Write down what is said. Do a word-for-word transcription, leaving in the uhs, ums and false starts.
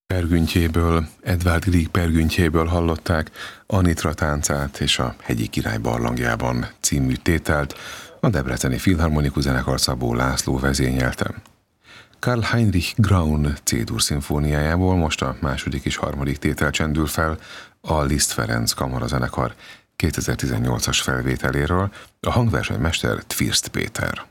Pergüntjéből, Edvard Grieg pergüntjéből hallották Anitra táncát és a Hegyi király barlangjában című tételt, a Debreceni Filharmonikus Zenekar Szabó László vezényelte. Karl Heinrich Graun C-dur szimfóniájából most a második és harmadik tétel csendül fel a Liszt Ferenc kamarazenekar kétezer-tizennyolcas felvételéről, a hangversenymester Tvirst Péter.